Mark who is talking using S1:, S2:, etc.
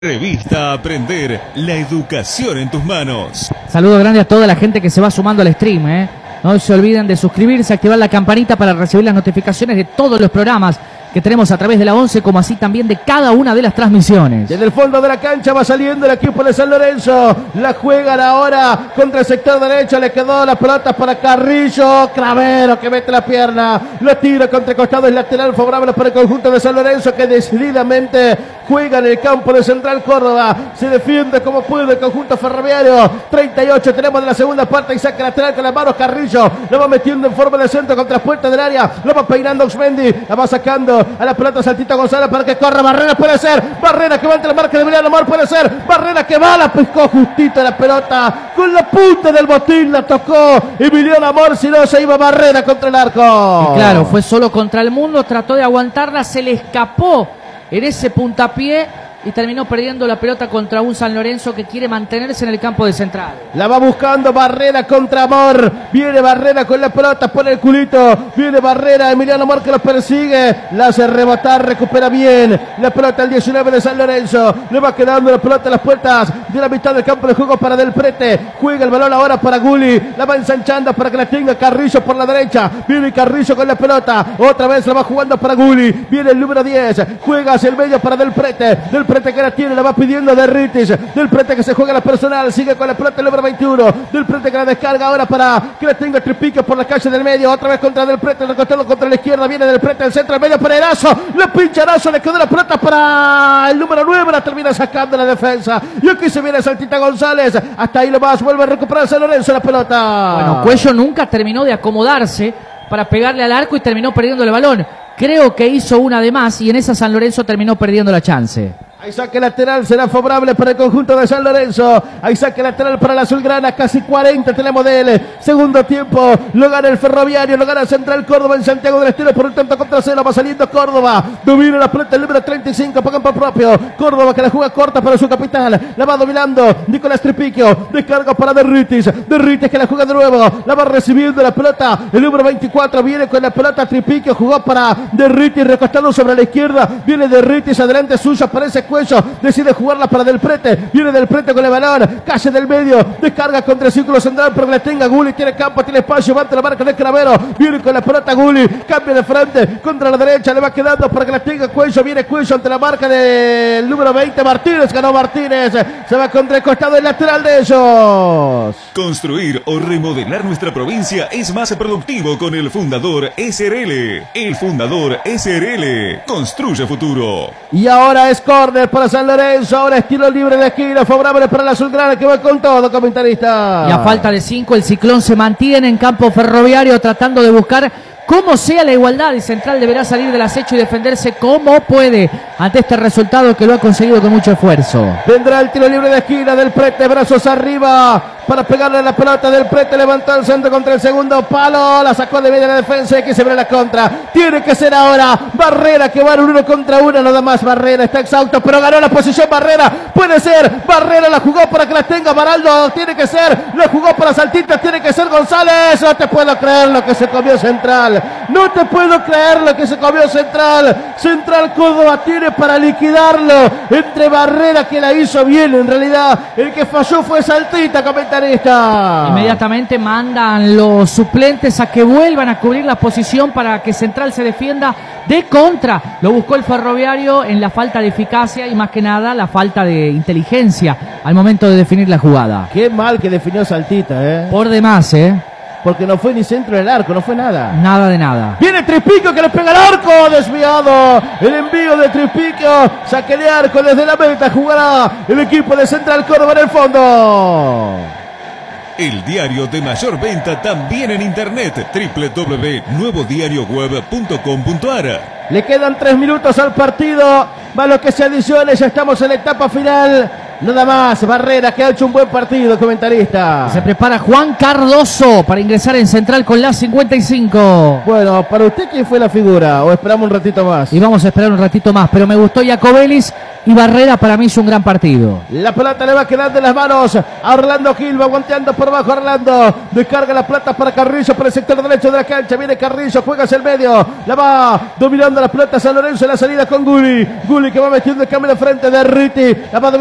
S1: Revista Aprender, la educación en tus manos.
S2: Saludo grande a toda la gente que se va sumando al stream, No se olviden de suscribirse, activar la campanita para recibir las notificaciones de todos los programas que tenemos a través de la 11, como así también de cada una de las transmisiones.
S3: Desde el fondo de la cancha va saliendo el equipo de San Lorenzo. La juegan ahora contra el sector derecho. Le quedó la pelota para Carrillo. Cravero que mete la pierna. Lo tira contra el costado. Es lateral favorable para el conjunto de San Lorenzo, que decididamente juega en el campo de Central Córdoba. Se defiende como puede el conjunto ferroviario. 38 tenemos de la segunda parte. Y saca lateral con las manos Carrillo. Lo va metiendo en forma de centro contra la puerta del área. Lo va peinando Oxmendi. La va sacando a la pelota Saltito González para que corra. Barrera puede ser. Barrera que va entre la marca de Emiliano Amor puede ser. Barrera que va. La pescó justito la pelota. Con la punta del botín la tocó Emiliano Amor. Si no, se iba Barrera contra el arco.
S2: Y claro, fue solo contra el mundo. Trató de aguantarla. Se le escapó en ese puntapié y terminó perdiendo la pelota contra un San Lorenzo que quiere mantenerse en el campo de Central.
S3: La va buscando Barrera contra Amor. Viene Barrera con la pelota, pone el culito. Viene Barrera, Emiliano Amor que lo persigue. La hace rebotar, recupera bien la pelota el 19 de San Lorenzo. Le va quedando la pelota a las puertas de la mitad del campo de juego para Del Prete. Juega el balón ahora para Gulli. La va ensanchando para que la tenga Carrillo por la derecha. Viene Carrillo con la pelota. Otra vez la va jugando para Gulli. Viene el número 10. Juega hacia el medio para Del Prete. Del Prete que la tiene, la va pidiendo Derritis. Del Prete que se juega la personal, sigue con la pelota el número 21. Del Prete que la descarga ahora para que la tenga Tripique por la calle del medio. Otra vez contra Del Prete, recostado contra la izquierda. Viene Del Prete al centro, al medio para Erazo. Le pincha Erazo, le quedó la pelota para el número 9. La termina sacando la defensa. Y aquí se viene Saltita González. Hasta ahí lo más, vuelve a recuperar San Lorenzo la pelota.
S2: Bueno, Cuello nunca terminó de acomodarse para pegarle al arco y terminó perdiendo el balón. Creo que hizo una de más y en esa San Lorenzo terminó perdiendo la chance.
S3: Ahí saque lateral, será favorable para el conjunto de San Lorenzo. Ahí saque lateral para la azulgrana, casi 40 tenemos de él. Segundo tiempo, lo gana el Ferroviario, lo gana Central Córdoba en Santiago del Estero por un tanto contra cero. Va saliendo Córdoba, domina la pelota el número 35, por campo propio. Córdoba que la juega corta para su capital, la va dominando Nicolás Tripiquio, descarga para Derritis. Derritis que la juega de nuevo, la va recibiendo la pelota. El número 24 viene con la pelota Tripiquio, jugó para Derritis, recostado sobre la izquierda. Viene Derritis, adelante suyo, aparece Cuello, decide jugarla para Del Prete, viene Del Prete con el balón, calle del medio, descarga contra el círculo central, pero que la tenga Gulli, tiene campo, tiene espacio, va ante la marca de Cravero, viene con la pelota Gulli, cambia de frente, contra la derecha, le va quedando para que la tenga Cuello, viene Cuello ante la marca del número 20, Martínez, ganó Martínez, se va contra el costado del lateral de ellos.
S1: Construir o remodelar nuestra provincia es más productivo con el Fundador SRL. El Fundador SRL construye futuro.
S3: Y ahora es córner para San Lorenzo, ahora estilo libre de esquina, favorable para la azulgrana que va con todo, comentarista.
S2: Y a falta de 5, el Ciclón se mantiene en campo ferroviario tratando de buscar como sea la igualdad, y Central deberá salir del acecho y defenderse como puede ante este resultado que lo ha conseguido con mucho esfuerzo.
S3: Vendrá el tiro libre de esquina Del Prete, brazos arriba para pegarle la pelota. Del Prete levantó el centro contra el segundo palo, la sacó de media la defensa y aquí se ve la contra. Tiene que ser ahora Barrera que va en 1 contra 1, nada más. Barrera está exhausto, pero ganó la posición Barrera. Puede ser, Barrera la jugó para que la tenga Baraldo, tiene que ser, la jugó para Saltita, tiene que ser González. No te puedo creer lo que se comió Central. No te puedo creer lo que se comió Central. Central Córdoba tiene para liquidarlo. Entre Barrera que la hizo bien, en realidad el que falló fue Saltita, comentarista.
S2: Inmediatamente mandan los suplentes a que vuelvan a cubrir la posición para que Central se defienda de contra. Lo buscó el Ferroviario en la falta de eficacia y más que nada la falta de inteligencia al momento de definir la jugada.
S3: Qué mal que definió Saltita,
S2: Por demás,
S3: porque no fue ni centro del arco, no fue nada.
S2: Nada de nada.
S3: Viene Tripiquio que le pega al arco, desviado. El envío de Tripiquio, saque de arco desde la meta, jugará el equipo de Central Córdoba en el fondo.
S1: El diario de mayor venta también en internet, www.nuevodiarioweb.com.ar.
S3: Le quedan 3 minutos al partido, más lo que se adicione, ya estamos en la etapa final. Nada más, Barrera que ha hecho un buen partido, comentarista.
S2: Se prepara Juan Cardoso para ingresar en Central con la 55.
S3: Bueno, para usted, ¿quién fue la figura? ¿O esperamos un ratito más?
S2: Y vamos a esperar un ratito más, pero me gustó Jacobelis y Barrera para mí hizo un gran partido.
S3: La pelota le va quedando en las manos a Orlando Gil, va aguanteando por abajo Orlando, descarga la pelota para Carrillo por el sector derecho de la cancha, viene Carrillo, juega hacia el medio, la va dominando la pelota San Lorenzo en la salida con Gulli. Juli que va metiendo el cambio de frente de Riti. La va